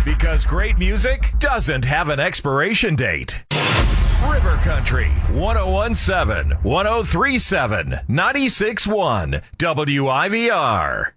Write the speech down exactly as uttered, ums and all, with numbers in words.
Because great music doesn't have an expiration date. River Country, one oh one point seven, one oh three point seven, ninety-six point one, W I V R.